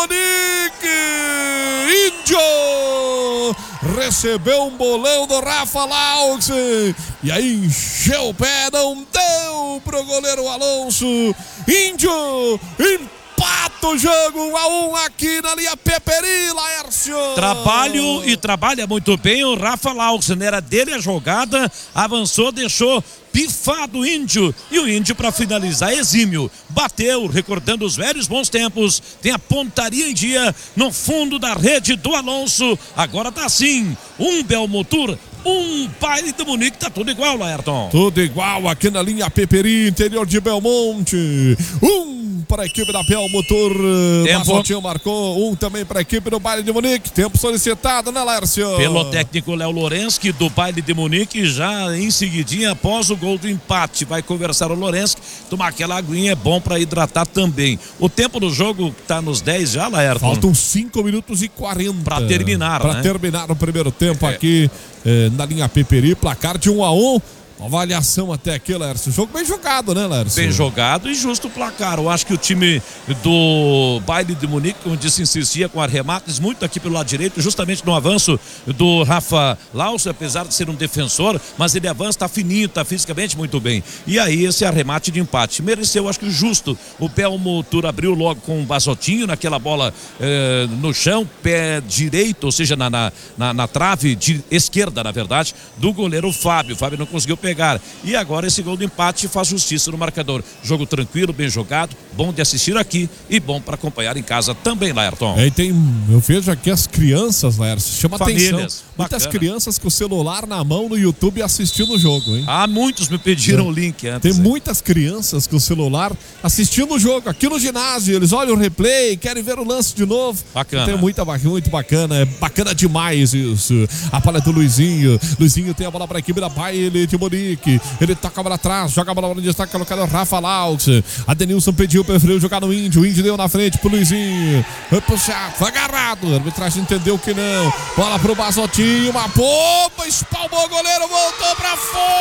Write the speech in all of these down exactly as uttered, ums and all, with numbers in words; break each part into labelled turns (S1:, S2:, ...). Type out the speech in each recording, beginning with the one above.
S1: Monique. Índio recebeu um bolão do Rafa Laux e aí encheu o pé, não deu pro goleiro Alonso. Índio empata o jogo, um a um aqui na linha Peperi, Laércio.
S2: Trabalho e trabalha muito bem o Rafa Laux, era dele a jogada, avançou, deixou pifado o Índio, e o Índio para finalizar exímio, bateu, recordando os velhos bons tempos, tem a pontaria em dia no fundo da rede do Alonso. Agora tá assim, um Belmotur, um Baile de Munique, tá tudo igual, Laerton.
S1: Tudo igual aqui na linha Peperi, interior de Belmonte. Um para a equipe da Belmotur, Basotinho marcou, um também para a equipe do Baile de Munique. Tempo solicitado, né, Laércio?
S2: Pelo técnico Léo Lorenzki do Baile de Munique, já em seguidinha após o gol do empate. Vai conversar o Lorenzki, tomar aquela aguinha, é bom para hidratar também. O tempo do jogo tá nos dez já, Laerton?
S1: Faltam cinco minutos e quarenta
S2: para terminar,
S1: Para
S2: né?
S1: terminar o primeiro tempo
S2: é.
S1: aqui eh, na linha Peperi, placar de um a um. Avaliação até aqui, Laércio. Jogo bem jogado, né, Laércio?
S2: Bem jogado e justo o placar. Eu acho que o time do Baile de Munique, como disse, insistia com arremates muito aqui pelo lado direito, justamente no avanço do Rafa Laux, apesar de ser um defensor, mas ele avança, tá fininho, tá fisicamente muito bem. E aí esse arremate de empate mereceu, acho que justo. O Belmotur abriu logo com um Basotinho naquela bola eh, no chão, pé direito, ou seja, na, na, na, na trave de esquerda, na verdade, do goleiro Fábio. O Fábio não conseguiu pegar. E agora esse gol de empate faz justiça no marcador. Jogo tranquilo, bem jogado, bom de assistir aqui e bom para acompanhar em casa também, Laerton.
S1: É, e tem, eu vejo aqui as crianças, Laércio, chama
S2: Famílias,
S1: atenção. Muitas
S2: bacana.
S1: Crianças com o celular na mão no YouTube assistindo o jogo, hein?
S2: Ah, muitos me pediram é. o link antes.
S1: Tem
S2: hein?
S1: muitas crianças com o celular assistindo o jogo aqui no ginásio. Eles olham o replay, querem ver o lance de novo.
S2: Bacana.
S1: Tem muita, muito bacana, é bacana demais isso. A bola é do Luizinho. Luizinho tem a bola para a equipe da Baile de Munique. Ele toca a bola atrás, joga a bola no destaque, colocado o Rafa Laux. Adenilson pediu, preferiu jogar no Índio. O Índio deu na frente pro Luizinho. Foi puxado, foi agarrado. A arbitragem entendeu que não. Bola pro Basotinho, uma bomba, espalmou o goleiro, voltou pra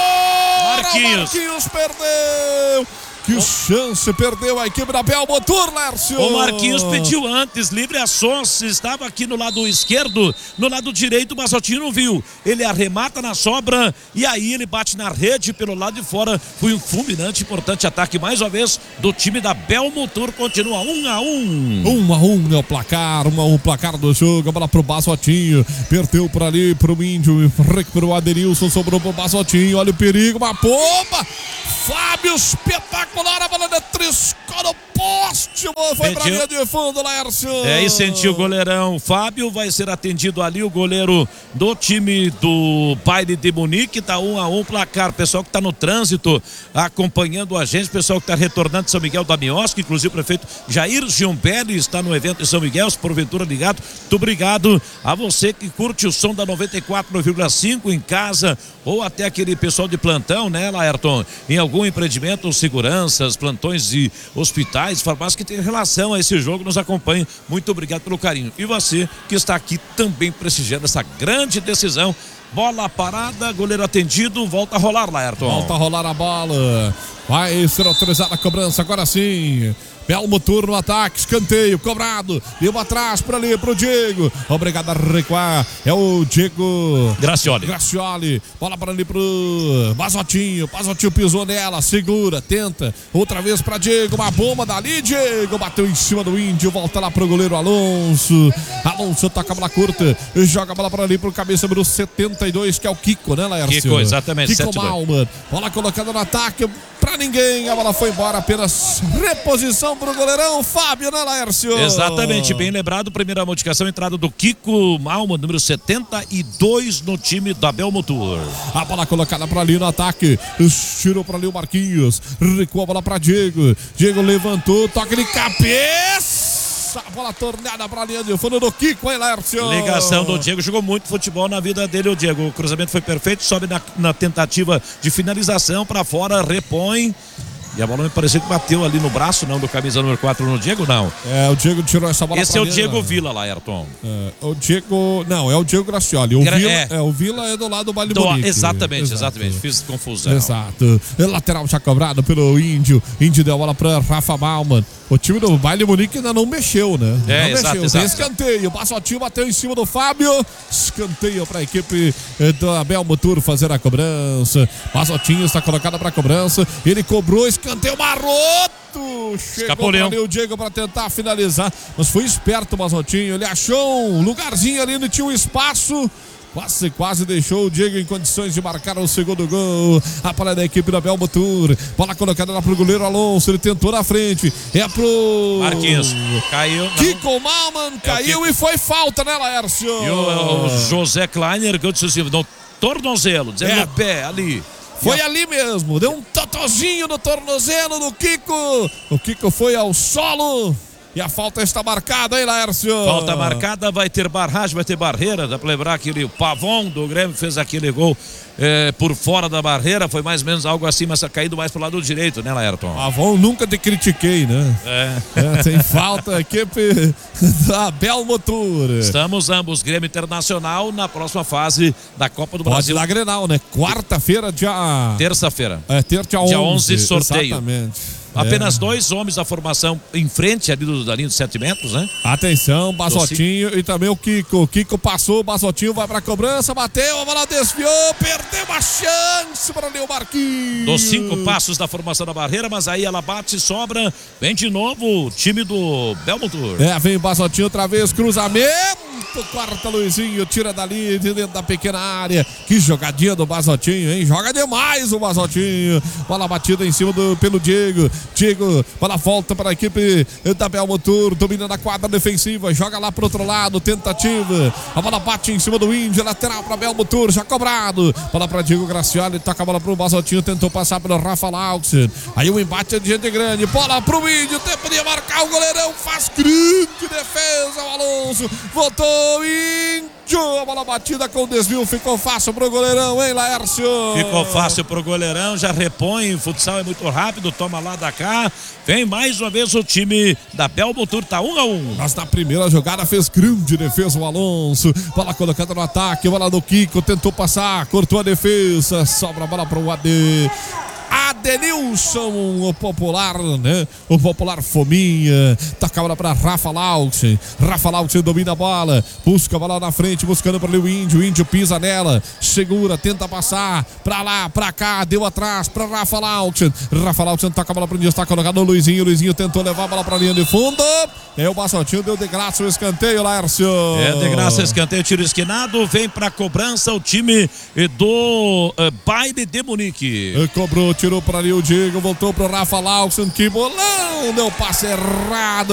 S1: fora.
S2: Marquinhos.
S1: Marquinhos perdeu. Que chance perdeu a equipe da Belmotur, Lércio.
S2: O Marquinhos pediu antes, livre a Sons, estava aqui no lado esquerdo, no lado direito o Basotinho não viu. Ele arremata na sobra e aí ele bate na rede pelo lado de fora. Foi um fulminante, importante ataque mais uma vez do time da Belmotur. Continua um a um.
S1: Um a um é o placar, um a um o placar do jogo. A bola pro Basotinho, perdeu por ali pro Índio, recuperou o Adenilson, sobrou pro Basotinho. Olha o perigo, uma bomba. Fábio, espetacular, a bola de triscou no poste, foi sentiu. Pra linha de fundo, Laércio.
S2: É, e sentiu o goleirão. Fábio vai ser atendido ali, o goleiro do time do Baile de Munique. Tá um a um placar. Pessoal que tá no trânsito acompanhando a gente, pessoal que tá retornando de São Miguel da Miosca, inclusive o prefeito Jair Giombelli está no evento em São Miguel, se porventura ligado. Muito obrigado a você que curte o som da noventa e quatro vírgula cinco em casa, ou até aquele pessoal de plantão, né, Laerton? Em algum empreendimento, seguranças, plantões de hospitais, farmácias que tem relação a esse jogo, nos acompanha. Muito obrigado pelo carinho. E você que está aqui também prestigiando essa grande decisão. Bola parada, goleiro atendido, volta a rolar, Laerton.
S1: Volta a rolar a bola. Vai ser autorizada a cobrança, agora sim. Belmotur no ataque, escanteio, cobrado. Deu atrás por ali pro Diego. Obrigado a recuar. É o Diego
S2: Gracioli.
S1: Gracioli. Bola para ali pro Basotinho. Basotinho pisou nela, segura, tenta. Outra vez para Diego. Uma bomba dali. Diego bateu em cima do Índio. Volta lá pro goleiro Alonso. Alonso toca a bola curta. Joga a bola para ali pro cabeça número setenta e dois, que é o Kiko, né, Laércio?
S2: Kiko, exatamente.
S1: Kiko Malman. Bola colocada no ataque. Pra ninguém, a bola foi embora, apenas reposição pro goleirão Fábio, né, Laércio?
S2: Exatamente, bem lembrado, primeira modificação, entrada do Kiko Malman, número setenta e dois no time da Belmotur.
S1: A bola colocada pra ali no ataque, tirou pra ali o Marquinhos, recuou a bola pra Diego, Diego levantou, toque de cabeça. A bola torneada pra linha de fundo do Kiko, hein, Laércio?
S2: Ligação do Diego, jogou muito futebol na vida dele, o Diego. O cruzamento foi perfeito, sobe na, na tentativa de finalização pra fora, repõe. E a bola me pareceu que bateu ali no braço, não, do camisa número quatro no Diego, não.
S1: É, o Diego tirou essa bola.
S2: Esse é o Diego lá. Vila lá, Ayrton.
S1: É, o Diego, não, é o Diego Gracioli. O,
S2: Gra
S1: Vila,
S2: é.
S1: É, o Vila é do lado do Baile
S2: do,
S1: Munique.
S2: Exatamente,
S1: Exato.
S2: exatamente. Fiz confusão.
S1: Exato. Lateral já cobrado pelo Índio. Índio deu a bola para Rafa Baumann. O time do Baile Munique ainda não mexeu, né?
S2: É,
S1: não
S2: exato,
S1: mexeu.
S2: exato.
S1: Tem escanteio. O Bassotinho bateu em cima do Fábio. Escanteio para a equipe do Abel Moturo fazer a cobrança. Bassotinho está colocado para a cobrança. Ele cobrou, escanteio maroto. Chegou ali o Diego para tentar finalizar, mas foi esperto o Bassotinho. Ele achou um lugarzinho ali, não tinha um espaço. Quase, quase deixou o Diego em condições de marcar o segundo gol. A bola da equipe da Abel Moturo. Bola colocada lá pro goleiro Alonso. Ele tentou na frente. É pro
S2: Marquinhos. Caiu. Não.
S1: Kiko Malman. Caiu é e foi falta, né, Laércio?
S2: E o, o José Kleiner, que eu disse assim, no tornozelo, dizendo
S1: É.
S2: no pé, ali.
S1: Foi ali mesmo, deu um totozinho no tornozelo do Kiko. O Kiko foi ao solo. E a falta está marcada, hein, Laércio?
S2: Falta marcada, vai ter barragem, vai ter barreira. Dá pra lembrar que o Pavon do Grêmio fez aquele gol é, por fora da barreira. Foi mais ou menos algo assim, mas caído mais pro lado direito, né, Laérton?
S1: Pavon, nunca te critiquei, né?
S2: É.
S1: é tem falta, equipe da Abel Moturo.
S2: Estamos ambos, Grêmio Internacional, na próxima fase da Copa do
S1: Pode
S2: Brasil.
S1: dar Grenal, né? Quarta-feira, dia...
S2: Terça-feira.
S1: É, ter dia onze.
S2: Dia onze, sorteio.
S1: Exatamente.
S2: Apenas
S1: é.
S2: dois homens da formação em frente ali do Dalinho de sete metros, né?
S1: Atenção, Basotinho e também o Kiko. O Kiko passou, o Basotinho vai pra cobrança, bateu, a bola desviou, perdeu uma chance para o Marquinhos.
S2: Dos cinco passos da formação da barreira, mas aí ela bate, sobra, vem de novo o time do Belmontour.
S1: É, vem o Basotinho outra vez, cruzamento, corta Luizinho, tira dali de dentro da pequena área. Que jogadinha do Basotinho, hein? Joga demais o Basotinho. Bola batida em cima do, pelo Diego. Diego, bola volta para a equipe da Belmontour, domina na quadra defensiva, joga lá pro outro lado, tentativa. A bola bate em cima do Índio, lateral para Belmontour, já cobrado. Bola para Diego Gracioli, toca a bola pro Basotinho, tentou passar pelo Rafa Lauxen. Aí o embate é de gente grande, bola pro Índio, tempo de marcar o goleirão, faz grande defesa, o Alonso, voltou Índio. A bola batida com desvio, ficou fácil pro goleirão, hein, Laércio?
S2: Ficou fácil pro goleirão, já repõe, o futsal é muito rápido, toma lá da cá, vem mais uma vez o time da Belmontour, tá um a um.
S1: Mas na primeira jogada fez grande defesa o Alonso, bola colocada no ataque, bola do Kiko, tentou passar, cortou a defesa, sobra a bola pro A D. Adenilson, o popular, né? O popular Fominha. Toca a bola para Rafa Lauxen. Rafa Lauxen domina a bola. Busca a bola na frente, buscando para o Índio. O Índio pisa nela. Segura, tenta passar. Para lá, para cá. Deu atrás para Rafa Lauxen. Rafa Lauxen toca a bola para o Índio. Está colocado no Luizinho. O Luizinho tentou levar a bola para a linha de fundo. É o Basotinho, deu de graça o escanteio, Laércio.
S2: É de graça o escanteio, tiro esquinado. Vem para a cobrança o time do uh, Baile de Munique.
S1: Cobrou, tirou para ali o Diego, voltou para o Rafa Lauxen, que bolão, deu passe errado.